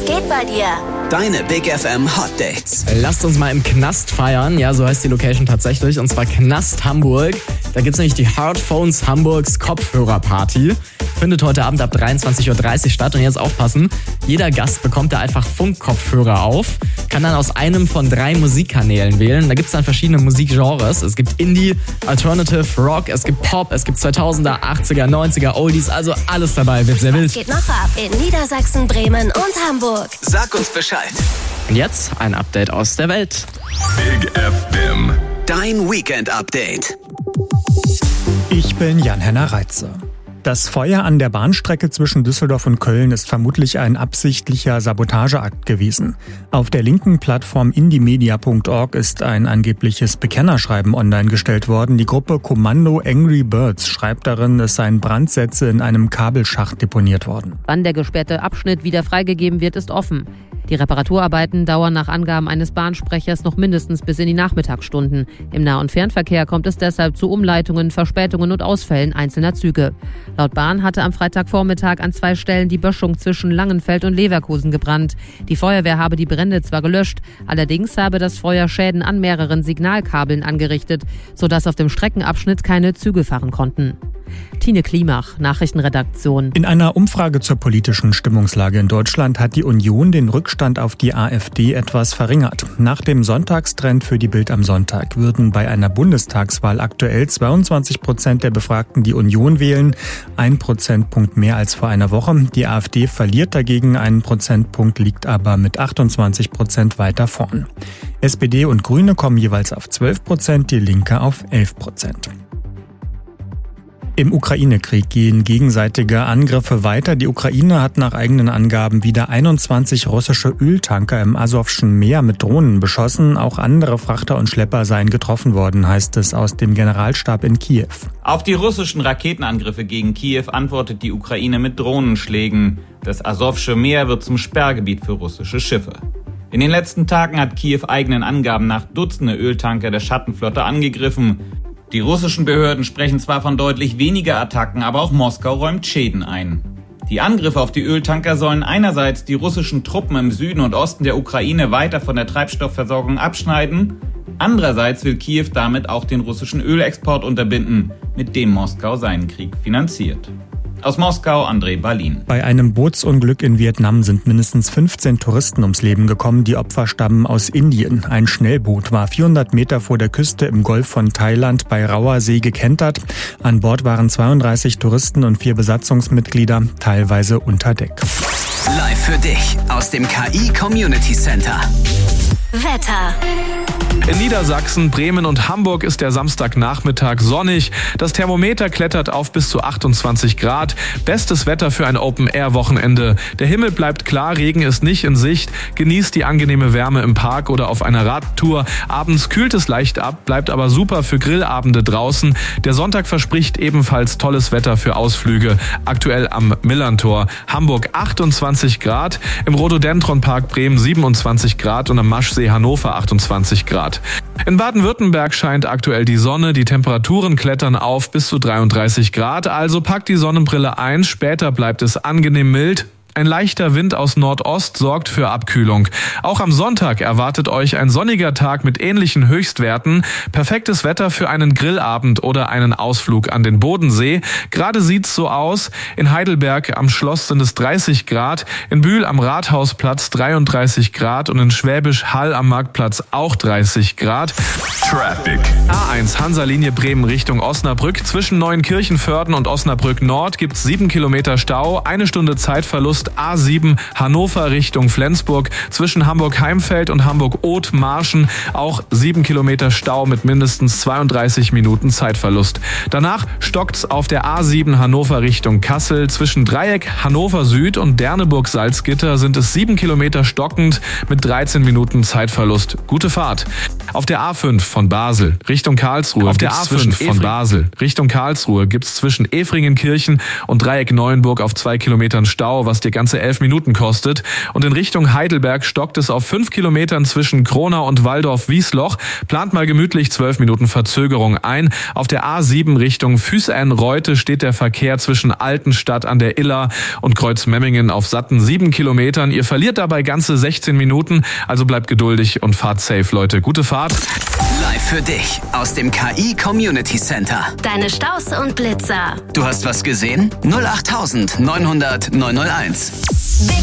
Was geht bei dir? Deine Big FM Hot Dates. Lasst uns mal im Knast feiern. Ja, so heißt die Location tatsächlich. Und zwar Knast Hamburg. Da gibt's nämlich die Hardphones Hamburgs Kopfhörerparty. Findet heute Abend ab 23.30 Uhr statt. Und jetzt aufpassen, jeder Gast bekommt da einfach Funkkopfhörer auf, kann dann aus einem von 3 Musikkanälen wählen. Da gibt's dann verschiedene Musikgenres. Es gibt Indie, Alternative, Rock, es gibt Pop, es gibt 2000er, 80er, 90er, Oldies. Also alles dabei, wird sehr wild. Was geht noch ab in Niedersachsen, Bremen und Hamburg? Sag uns Bescheid. Und jetzt ein Update aus der Welt. Big FM. Dein Weekend-Update. Ich bin Jan-Henner Reitze. Das Feuer an der Bahnstrecke zwischen Düsseldorf und Köln ist vermutlich ein absichtlicher Sabotageakt gewesen. Auf der linken Plattform indiemedia.org ist ein angebliches Bekennerschreiben online gestellt worden. Die Gruppe Kommando Angry Birds schreibt darin, es seien Brandsätze in einem Kabelschacht deponiert worden. Wann der gesperrte Abschnitt wieder freigegeben wird, ist offen. Die Reparaturarbeiten dauern nach Angaben eines Bahnsprechers noch mindestens bis in die Nachmittagsstunden. Im Nah- und Fernverkehr kommt es deshalb zu Umleitungen, Verspätungen und Ausfällen einzelner Züge. Laut Bahn hatte am Freitagvormittag an 2 Stellen die Böschung zwischen Langenfeld und Leverkusen gebrannt. Die Feuerwehr habe die Brände zwar gelöscht, allerdings habe das Feuer Schäden an mehreren Signalkabeln angerichtet, sodass auf dem Streckenabschnitt keine Züge fahren konnten. Tine Klimach, Nachrichtenredaktion. In einer Umfrage zur politischen Stimmungslage in Deutschland hat die Union den Rückstand auf die AfD etwas verringert. Nach dem Sonntagstrend für die Bild am Sonntag würden bei einer Bundestagswahl aktuell 22% der Befragten die Union wählen, 1 Prozentpunkt mehr als vor einer Woche. Die AfD verliert dagegen 1 Prozentpunkt, liegt aber mit 28% weiter vorn. SPD und Grüne kommen jeweils auf 12%, die Linke auf 11%. Im Ukraine-Krieg gehen gegenseitige Angriffe weiter. Die Ukraine hat nach eigenen Angaben wieder 21 russische Öltanker im Asowschen Meer mit Drohnen beschossen. Auch andere Frachter und Schlepper seien getroffen worden, heißt es aus dem Generalstab in Kiew. Auf die russischen Raketenangriffe gegen Kiew antwortet die Ukraine mit Drohnenschlägen. Das Asowsche Meer wird zum Sperrgebiet für russische Schiffe. In den letzten Tagen hat Kiew eigenen Angaben nach Dutzende Öltanker der Schattenflotte angegriffen. Die russischen Behörden sprechen zwar von deutlich weniger Attacken, aber auch Moskau räumt Schäden ein. Die Angriffe auf die Öltanker sollen einerseits die russischen Truppen im Süden und Osten der Ukraine weiter von der Treibstoffversorgung abschneiden, andererseits will Kiew damit auch den russischen Ölexport unterbinden, mit dem Moskau seinen Krieg finanziert. Aus Moskau, André Balin. Bei einem Bootsunglück in Vietnam sind mindestens 15 Touristen ums Leben gekommen. Die Opfer stammen aus Indien. Ein Schnellboot war 400 Meter vor der Küste im Golf von Thailand bei Rauer See gekentert. An Bord waren 32 Touristen und 4 Besatzungsmitglieder, teilweise unter Deck. Live für dich aus dem KI Community Center. Wetter. In Niedersachsen, Bremen und Hamburg ist der Samstagnachmittag sonnig. Das Thermometer klettert auf bis zu 28 Grad. Bestes Wetter für ein Open-Air-Wochenende. Der Himmel bleibt klar, Regen ist nicht in Sicht. Genießt die angenehme Wärme im Park oder auf einer Radtour. Abends kühlt es leicht ab, bleibt aber super für Grillabende draußen. Der Sonntag verspricht ebenfalls tolles Wetter für Ausflüge. Aktuell am Millerntor. Hamburg 28 Grad, im Rhododendron-Park Bremen 27 Grad und am Maschsee Hannover 28 Grad. In Baden-Württemberg scheint aktuell die Sonne, die Temperaturen klettern auf bis zu 33 Grad, also packt die Sonnenbrille ein, später bleibt es angenehm mild. Ein leichter Wind aus Nordost sorgt für Abkühlung. Auch am Sonntag erwartet euch ein sonniger Tag mit ähnlichen Höchstwerten. Perfektes Wetter für einen Grillabend oder einen Ausflug an den Bodensee. Gerade sieht's so aus. In Heidelberg am Schloss sind es 30 Grad, in Bühl am Rathausplatz 33 Grad und in Schwäbisch Hall am Marktplatz auch 30 Grad. Traffic. A1 Hansa-Linie Bremen Richtung Osnabrück. Zwischen Neuenkirchenvörden und Osnabrück Nord gibt's 7 Kilometer Stau, 1 Stunde Zeitverlust. A7 Hannover Richtung Flensburg. Zwischen Hamburg-Heimfeld und Hamburg-Oth-Marschen auch 7 Kilometer Stau mit mindestens 32 Minuten Zeitverlust. Danach stockt's auf der A7 Hannover Richtung Kassel. Zwischen Dreieck Hannover Süd und Derneburg-Salzgitter sind es 7 Kilometer stockend mit 13 Minuten Zeitverlust. Gute Fahrt. Auf der A5 von Basel Richtung Karlsruhe gibt's zwischen Efringenkirchen und Dreieck Neuenburg auf 2 Kilometern Stau, was dir ganze 11 Minuten kostet. Und in Richtung Heidelberg stockt es auf 5 Kilometern zwischen Kronau und Walldorf-Wiesloch. Plant mal gemütlich 12 Minuten Verzögerung ein. Auf der A7 Richtung Füßern-Reute steht der Verkehr zwischen Altenstadt an der Iller und Kreuzmemmingen auf satten 7 Kilometern. Ihr verliert dabei ganze 16 Minuten, also bleibt geduldig und fahrt safe, Leute. Gute Fahrt. Live für dich aus dem KI Community Center. Deine Staus und Blitzer. Du hast was gesehen? 08900 901.